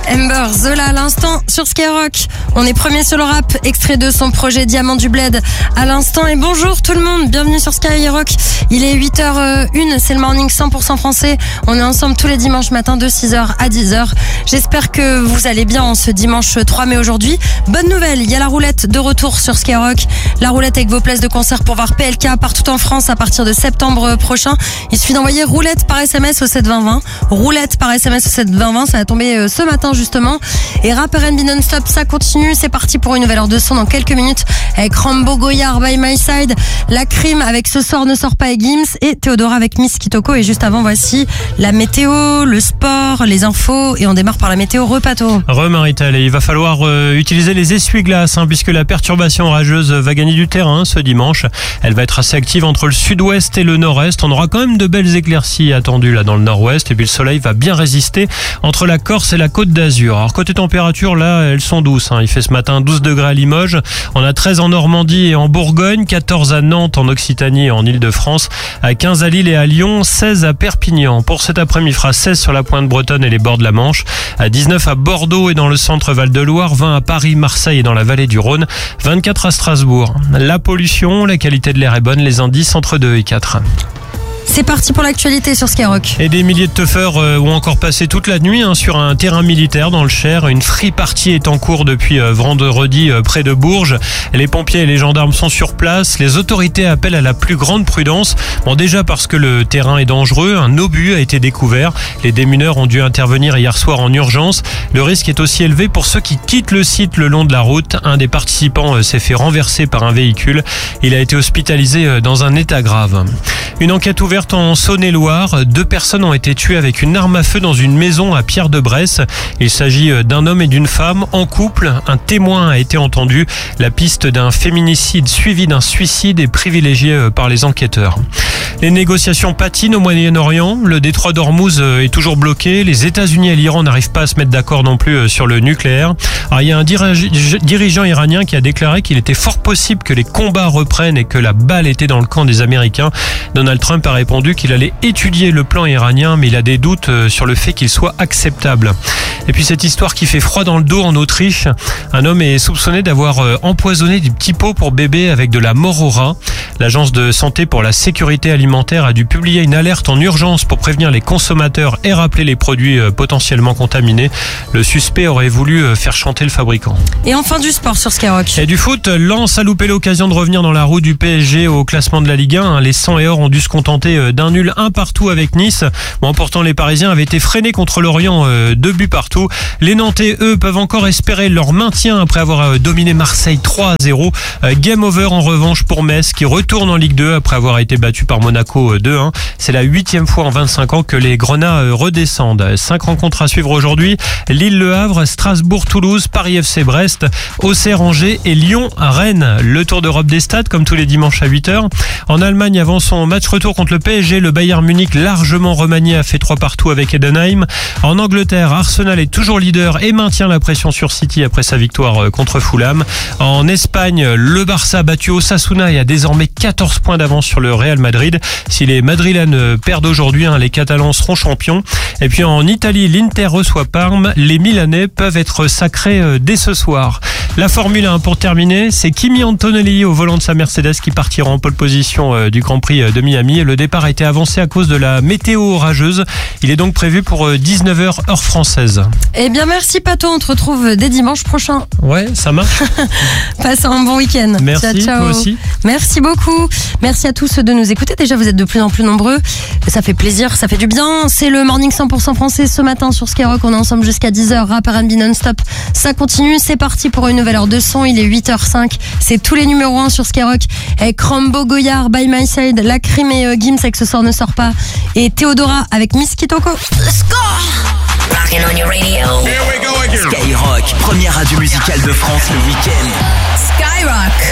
Amber Zola à l'instant sur Skyrock. On est premier sur le rap, extrait de son projet Diamant du Bled à l'instant. Et bonjour tout le monde, bienvenue sur Skyrock. Il est 8h01, c'est le morning 100% français. On est ensemble tous les dimanches matin de 6h à 10h. J'espère que vous allez bien en ce dimanche 3 mai aujourd'hui. Bonne nouvelle, il y a la roulette de retour sur Skyrock. La roulette avec vos places de concert pour voir PLK partout en France à partir de septembre prochain. Il suffit d'envoyer roulette par SMS au 72020. Roulette par SMS au 72020, ça va tomber ce matin justement. Et rap R&B non-stop, ça continue. C'est parti pour une nouvelle heure de son dans quelques minutes avec Rambo Goyard, By My Side, La Crime avec Ce Soir Ne Sort Pas et Gims et Théodora avec Miss Kitoko. Et juste avant, voici la météo, le sport, les infos et on démarre par la météo. Repato. Marital, et il va falloir utiliser les essuie-glaces puisque la perturbation orageuse va gagner du terrain ce dimanche. Elle va être assez active entre le sud-ouest et le nord-est. On aura quand même de belles éclaircies attendues là dans le nord-ouest et puis le soleil va bien résister entre la Corse et la Côte d'Azur. Alors côté température, là, elles sont douces. Il fait ce matin 12 degrés à Limoges. On a 13 en Normandie et en Bourgogne, 14 à Nantes, en Occitanie et en Île-de-France, à 15 à Lille et à Lyon, 16 à Perpignan. Pour cet après-midi, il fera 16 sur la pointe bretonne et les bords de la Manche, à 19 à Bordeaux et dans le centre Val-de-Loire, 20 à Paris, Marseille et dans la vallée du Rhône, 24 à Strasbourg. La pollution, la qualité de l'air est bonne, les indices entre 2 et 4. C'est parti pour l'actualité sur Skyrock. Et des milliers de teufeurs ont encore passé toute la nuit sur un terrain militaire dans le Cher. Une free party est en cours depuis vendredi près de Bourges. Les pompiers et les gendarmes sont sur place. Les autorités appellent à la plus grande prudence. Bon, déjà parce que le terrain est dangereux. Un obus a été découvert. Les démineurs ont dû intervenir hier soir en urgence. Le risque est aussi élevé pour ceux qui quittent le site le long de la route. Un des participants s'est fait renverser par un véhicule. Il a été hospitalisé dans un état grave. Une enquête ouverte en Saône-et-Loire. 2 personnes ont été tuées avec une arme à feu dans une maison à Pierre-de-Bresse. Il s'agit d'un homme et d'une femme en couple. Un témoin a été entendu. La piste d'un féminicide suivi d'un suicide est privilégiée par les enquêteurs. Les négociations patinent au Moyen-Orient. Le détroit d'Ormuz est toujours bloqué. Les États-Unis et l'Iran n'arrivent pas à se mettre d'accord non plus sur le nucléaire. Alors, il y a un dirigeant iranien qui a déclaré qu'il était fort possible que les combats reprennent et que la balle était dans le camp des Américains. Donald Trump a répondu qu'il allait étudier le plan iranien, mais il a des doutes sur le fait qu'il soit acceptable. Et puis cette histoire qui fait froid dans le dos en Autriche. Un homme est soupçonné d'avoir empoisonné des petits pots pour bébés avec de la mort au rat. L'Agence de santé pour la sécurité alimentaire a dû publier une alerte en urgence pour prévenir les consommateurs et rappeler les produits potentiellement contaminés. Le suspect aurait voulu faire chanter le fabricant. Et enfin du sport sur Skyrock. Et du foot, Lens a loupé l'occasion de revenir dans la roue du PSG au classement de la Ligue 1. Les 100 et or ont dû se contenter d'un nul 1 partout avec Nice. Bon, pourtant les Parisiens avaient été freinés contre Lorient 2 buts partout. Les Nantais, eux, peuvent encore espérer leur maintien après avoir dominé Marseille 3-0. Game over en revanche pour Metz qui retourne en Ligue 2 après avoir été battu par Monaco 2-1. C'est la 8e fois en 25 ans que les Grenats redescendent. 5 rencontres à suivre aujourd'hui. Lille-Le Havre, Strasbourg-Toulouse, Paris-FC Brest, Auxerre-Angers et Lyon-Rennes. Le Tour d'Europe des stades comme tous les dimanches à 8h. En Allemagne, avant son match retour contre le PSG, le Bayern Munich largement remanié a fait 3 partout avec Heidenheim. En Angleterre, Arsenal est toujours leader et maintient la pression sur City après sa victoire contre Fulham. En Espagne, le Barça a battu Osasuna et a désormais 14 points d'avance sur le Real Madrid. Si les Madrilènes perdent aujourd'hui, les Catalans seront champions. Et puis en Italie, l'Inter reçoit Parme. Les Milanais peuvent être sacrés dès ce soir. La Formule 1 pour terminer, c'est Kimi Antonelli au volant de sa Mercedes qui partira en pole position du Grand Prix de Miami. Le départ a été avancé à cause de la météo orageuse. Il est donc prévu pour 19h heure française. Eh bien merci Pato, on te retrouve dès dimanche prochain. Ouais, ça marche. Passe un bon week-end. Merci, ciao. toi aussi. Merci beaucoup. Merci à tous de nous écouter. Déjà, vous êtes de plus en plus nombreux. Ça fait plaisir, ça fait du bien. C'est le Morning 100% français ce matin sur Skyrock. On est ensemble jusqu'à 10h. Rap R&B non-stop. Ça continue. C'est parti pour une nouvelle heure de son. Il est 8h05. C'est tous les numéros 1 sur Skyrock. Avec Rambo Goyard, By My Side, La Crime et Gims avec Ce Soir Ne Sort Pas. Et Théodora avec Miss Kitoko. Let's go! Rockin' on your radio. Here we go again. Skyrock, première radio musicale de France le week-end. Skyrock.